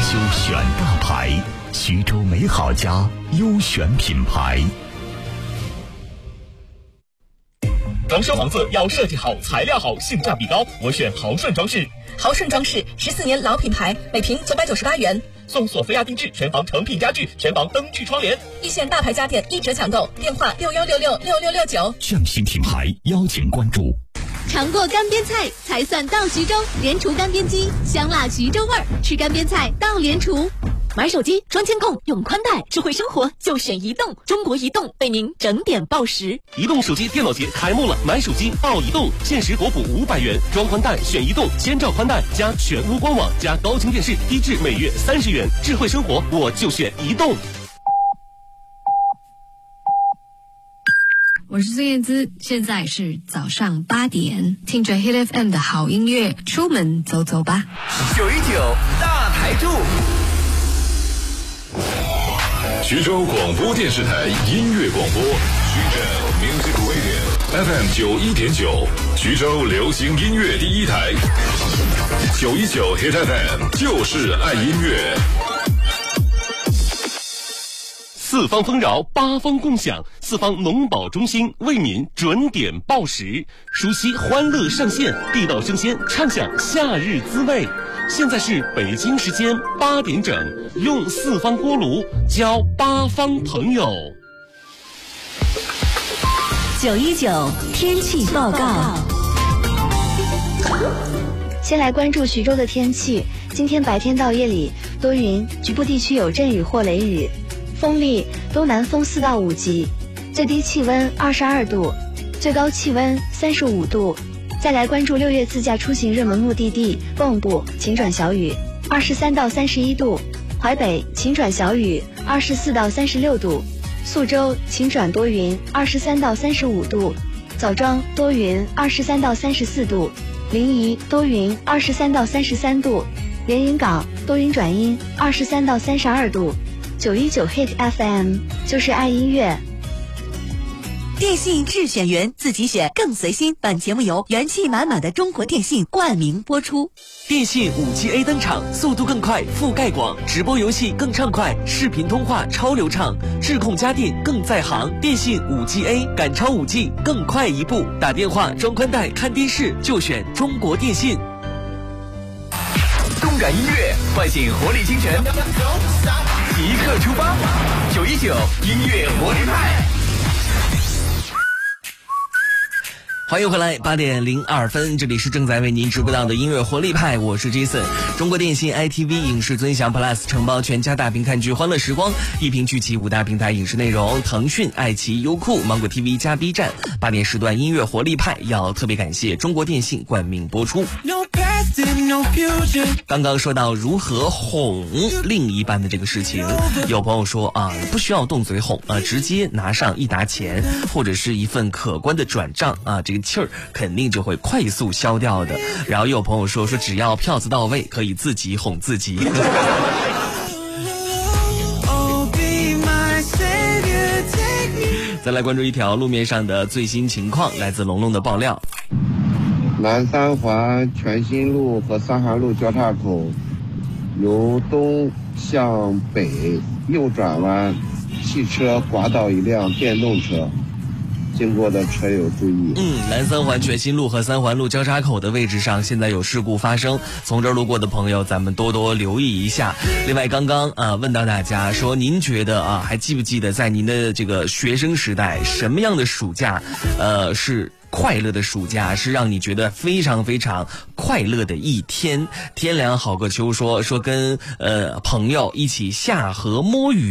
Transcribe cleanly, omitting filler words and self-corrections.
修选大牌，徐州美好家优选品牌。 装修房子要设计好、材料好、性价比高，我选豪顺装饰。 豪顺装饰14年老品牌，每平998元， 送索菲亚定制全房成品家具、全房灯具窗帘。 一线大牌家电1折抢购，电话61666669。 匠心品牌邀请关注。 尝过干煸菜才算到徐州，联厨干煸机，香辣徐州味儿，吃干煸菜到联厨。买手机装监控用宽带，智慧生活就选移动，中国移动为您整点报时。 移动手机电脑节开幕了，买手机到移动，限时国补500元，装宽带选移动，千兆宽带加全屋官网加高清电视，低至每月30元，智慧生活我就选移动。 我是孙燕姿，现在是早上8点，听着 Hit FM 的好音乐，出门走走吧。 919大台柱， 徐州广播电视台音乐广播，徐州 Music Radio FM 91.9，徐州流行音乐第一台，919 Hit FM 就是爱音乐。 四方丰饶，八方共享，四方农保中心为民准点报时，熟悉欢乐上线，地道生鲜，畅享夏日滋味。现在是北京时间8点整，用四方锅炉交八方朋友。 919天气报告。 先来关注徐州的天气，今天白天到夜里多云，局部地区有阵雨或雷雨，风力东南风4到5级，最低气温22度，最高气温35度。再来关注6月自驾出行热门目的地蚌埠晴转小雨23到31度，淮北晴转小雨24到36度，宿州晴转多云23到35度，枣庄多云23到34度，临沂多云23到33度，连云港多云转阴23到32度。919 Hit FM 就是爱音乐。 电信智选员，自己选更随心。本节目由元气满满的中国电信冠名播出。 电信5G A 登场，速度更快，覆盖广，直播游戏更畅快，视频通话超流畅，智控家电更在行。电信5G A 赶超5G，更快一步。打电话、装宽带、看电视就选中国电信。动感音乐，唤醒活力精神，即刻出发！919音乐活力派。欢迎回来，8点02分，这里是正在为您直播到的音乐活力派，我是 Jason。中国电信 ITV 影视尊享 Plus 承包全家大屏看剧欢乐时光，一屏聚集5大平台影视内容，腾讯、爱奇艺、优酷、芒果 TV 加 B 站。8点时段音乐活力派要特别感谢中国电信冠名播出。刚刚说到如何哄另一半的这个事情，有朋友说啊，不需要动嘴哄啊，直接拿上一沓钱或者是一份可观的转账啊，这个气儿肯定就会快速消掉的。然后又有朋友说只要票子到位，可以自己哄自己。再来关注一条路面上的最新情况，来自龙龙的爆料。 南三环全新路和三环路交叉口由东向北右转弯，汽车刮倒一辆电动车，经过的车友注意。 南三环全新路和三环路交叉口的位置上现在有事故发生，从这儿路过的朋友咱们多多留意一下。另外刚刚问到大家说，您觉得还记不记得在您的这个学生时代，什么样的暑假是快乐的暑假，是让你觉得非常非常快乐的一天？天凉好个秋说跟朋友一起下河摸鱼。